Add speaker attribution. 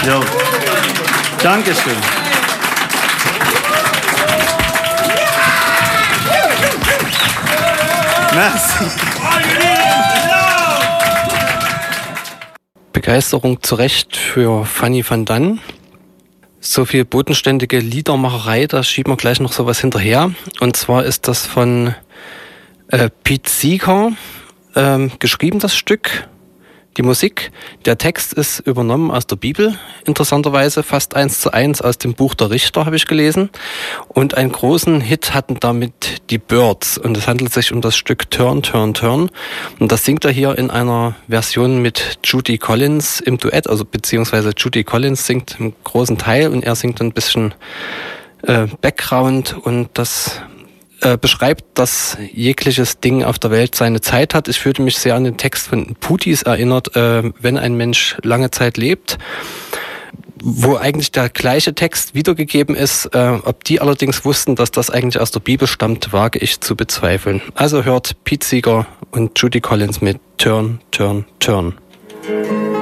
Speaker 1: Jo. Dankeschön. Merci.
Speaker 2: Begeisterung zu Recht für Fanny van Dan. So viel bodenständige Liedermacherei, da schieben wir gleich noch sowas hinterher. Und zwar ist das von Pete Seeger geschrieben, das Stück. Die Musik, der Text ist übernommen aus der Bibel, interessanterweise fast 1:1 aus dem Buch der Richter, habe ich gelesen. Und einen großen Hit hatten damit die Byrds. Und es handelt sich um das Stück Turn, Turn, Turn. Und das singt er hier in einer Version mit Judy Collins im Duett, also beziehungsweise Judy Collins singt einen großen Teil und er singt ein bisschen Background und das beschreibt, dass jegliches Ding auf der Welt seine Zeit hat. Ich fühlte mich sehr an den Text von Putis erinnert, wenn ein Mensch lange Zeit lebt, wo eigentlich der gleiche Text wiedergegeben ist. Ob die allerdings wussten, dass das eigentlich aus der Bibel stammt, wage ich zu bezweifeln. Also hört Pete Seeger und Judy Collins mit Turn, Turn, Turn.